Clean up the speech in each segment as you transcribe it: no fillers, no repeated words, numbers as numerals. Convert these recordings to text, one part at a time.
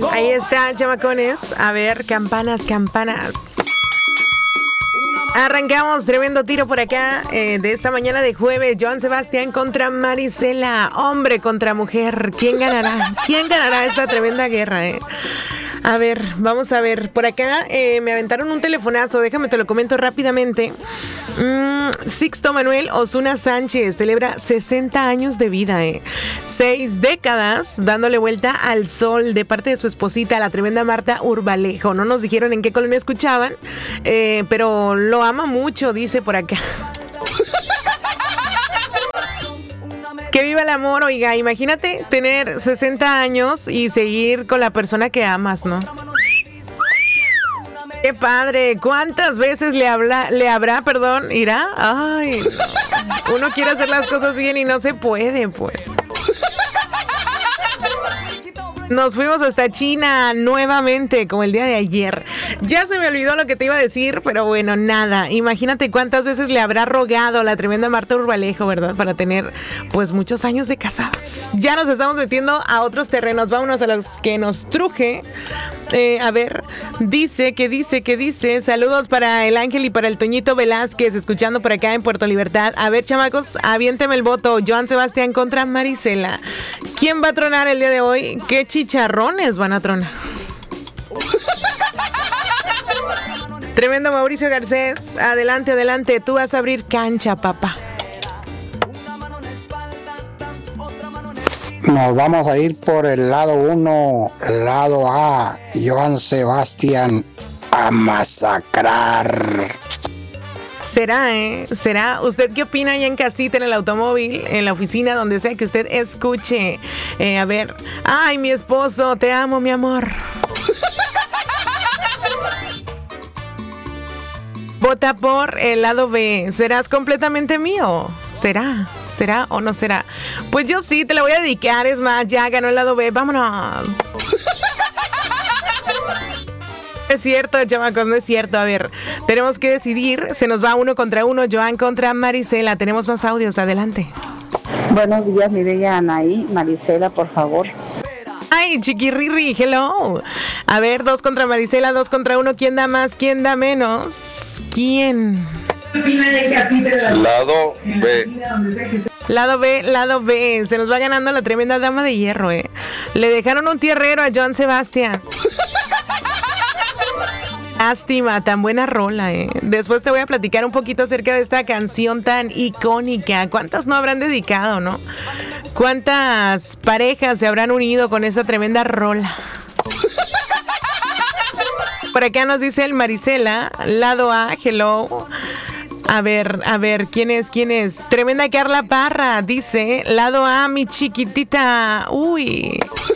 Ahí está, chamacones. A ver, campanas, campanas. Arrancamos tremendo tiro por acá de esta mañana de jueves. Joan Sebastián contra Marisela. Hombre contra mujer. ¿Quién ganará? ¿Quién ganará esta tremenda guerra, A ver, vamos a ver. Por acá me aventaron un telefonazo. Déjame te lo comento rápidamente. Sixto Manuel Osuna Sánchez celebra 60 años de vida, 6 décadas dándole vuelta al sol de parte de su esposita, la tremenda Marta Urbalejo. No nos dijeron en qué colonia escuchaban, pero lo ama mucho, dice por acá. Que viva el amor, oiga, imagínate tener 60 años y seguir con la persona que amas, ¿no? ¡Qué padre! ¿Cuántas veces le habrá, irá? Ay, no. Uno quiere hacer las cosas bien y no se puede, pues. Nos fuimos hasta China nuevamente, como el día de ayer. Ya se me olvidó lo que te iba a decir, pero bueno, nada. Imagínate cuántas veces le habrá rogado la tremenda Marta Urbalejo, ¿verdad? Para tener, pues, muchos años de casados. Ya nos estamos metiendo a otros terrenos. Vámonos a los que nos truje. A ver, dice. Saludos para el Ángel y para el Toñito Velázquez, escuchando por acá en Puerto Libertad. A ver, chamacos, aviénteme el voto. Joan Sebastián contra Marisela. ¿Quién va a tronar el día de hoy? ¿Qué chicharrones van a tronar? Tremendo Mauricio Garcés. Adelante, adelante. Tú vas a abrir cancha, papá. Nos vamos a ir por el lado 1, el lado A, Joan Sebastián a masacrar. ¿Será? ¿Usted qué opina allá en casita, en el automóvil, en la oficina, donde sea que usted escuche? A ver, ay, mi esposo, te amo, mi amor. Vota por el lado B. ¿Serás completamente mío? ¿Será o no será? Pues yo sí, te la voy a dedicar. Es más, ya ganó el lado B. ¡Vámonos! Es cierto, chamacos, no es cierto. A ver, tenemos que decidir. Se nos va 1 contra 1. Joan contra Marisela. Tenemos más audios. Adelante. Buenos días, mi bella Anaí. Marisela, por favor. Ay, chiquirri, hello. A ver, 2 contra Marisela, 2 contra 1. ¿Quién da más? ¿Quién da menos? ¿Quién? Lado B. Lado B. Se nos va ganando la tremenda dama de hierro, Le dejaron un tierrero a Joan Sebastián. Lástima, tan buena rola, Después te voy a platicar un poquito acerca de esta canción tan icónica. ¿Cuántas no habrán dedicado, no? ¿Cuántas parejas se habrán unido con esa tremenda rola? Por acá nos dice el Marisela, lado A, hello. A ver, ¿quién es? Tremenda Carla Parra, dice, lado A, mi chiquitita. Uy.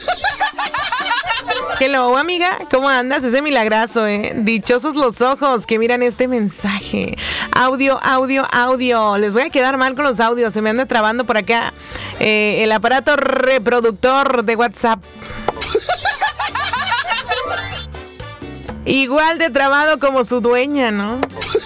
Hello, amiga, ¿cómo andas? Ese milagrazo, Dichosos los ojos que miran este mensaje. Audio. Les voy a quedar mal con los audios, se me anda trabando por acá el aparato reproductor de WhatsApp. Igual de trabado como su dueña, ¿no?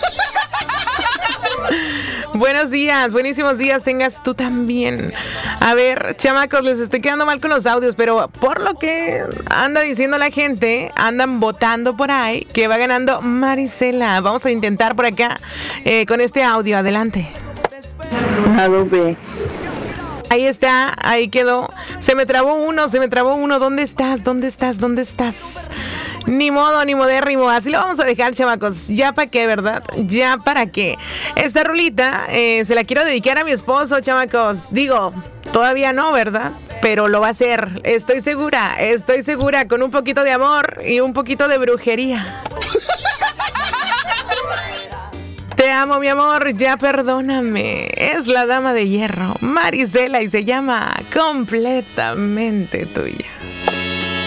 Buenos días, buenísimos días tengas tú también. A ver, chamacos, les estoy quedando mal con los audios, pero por lo que anda diciendo la gente, andan votando por ahí que va ganando Marisela. Vamos a intentar por acá con este audio. Adelante. Lado B. Ahí está, ahí quedó. Se me trabó uno. ¿Dónde estás? Ni modo, ni modérrimo. Así lo vamos a dejar, chamacos. Ya para qué, ¿verdad? Ya para qué. Esta rolita se la quiero dedicar a mi esposo, chamacos. Digo, todavía no, ¿verdad? Pero lo va a hacer. Estoy segura. Con un poquito de amor y un poquito de brujería. Te amo, mi amor, ya perdóname. Es la dama de hierro, Marisela, y se llama Completamente Tuya.